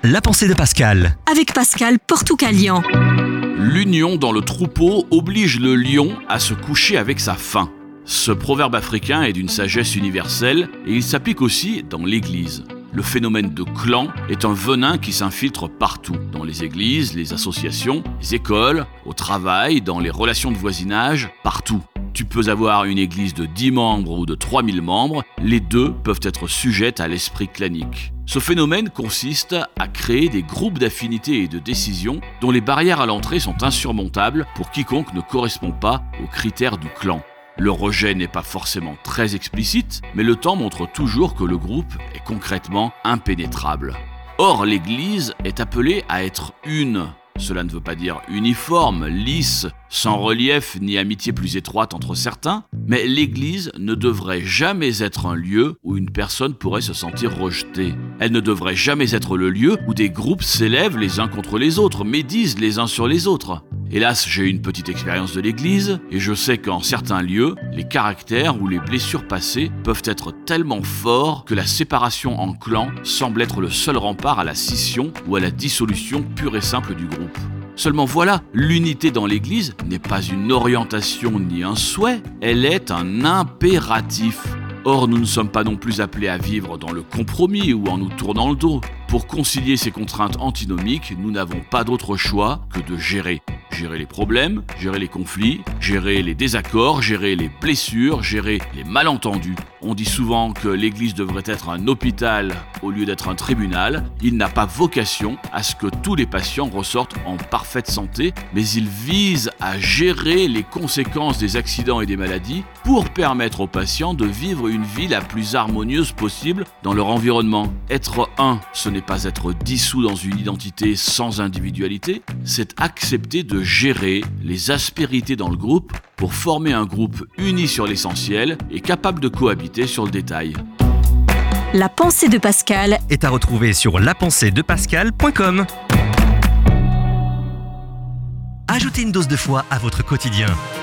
La pensée de Pascal. Avec Pascal Portoucalian. L'union dans le troupeau oblige le lion à se coucher avec sa faim. Ce proverbe africain est d'une sagesse universelle et il s'applique aussi dans l'Église. Le phénomène de clan est un venin qui s'infiltre partout, dans les églises, les associations, les écoles, au travail, dans les relations de voisinage, partout. Tu peux avoir une église de 10 membres ou de 3000 membres, les deux peuvent être sujettes à l'esprit clanique. Ce phénomène consiste à créer des groupes d'affinités et de décision dont les barrières à l'entrée sont insurmontables pour quiconque ne correspond pas aux critères du clan. Le rejet n'est pas forcément très explicite, mais le temps montre toujours que le groupe est concrètement impénétrable. Or, l'Église est appelée à être une. Cela ne veut pas dire uniforme, lisse, sans relief ni amitié plus étroite entre certains, mais l'Église ne devrait jamais être un lieu où une personne pourrait se sentir rejetée. Elle ne devrait jamais être le lieu où des groupes s'élèvent les uns contre les autres, médisent les uns sur les autres. Hélas, j'ai eu une petite expérience de l'Église et je sais qu'en certains lieux, les caractères ou les blessures passées peuvent être tellement forts que la séparation en clans semble être le seul rempart à la scission ou à la dissolution pure et simple du groupe. Seulement voilà, l'unité dans l'Église n'est pas une orientation ni un souhait, elle est un impératif. Or, nous ne sommes pas non plus appelés à vivre dans le compromis ou en nous tournant le dos. Pour concilier ces contraintes antinomiques, nous n'avons pas d'autre choix que de gérer. Gérer les problèmes, gérer les conflits, gérer les désaccords, gérer les blessures, gérer les malentendus. On dit souvent que l'Église devrait être un hôpital au lieu d'être un tribunal. Il n'a pas vocation à ce que tous les patients ressortent en parfaite santé, mais il vise à gérer les conséquences des accidents et des maladies pour permettre aux patients de vivre une vie la plus harmonieuse possible dans leur environnement. Être un, ce n'est pas être dissous dans une identité sans individualité, c'est accepter de gérer les aspérités dans le groupe pour former un groupe uni sur l'essentiel et capable de cohabiter sur le détail. La pensée de Pascal Est à retrouver sur lapenseedepascal.com. Ajoutez une dose de foi à votre quotidien.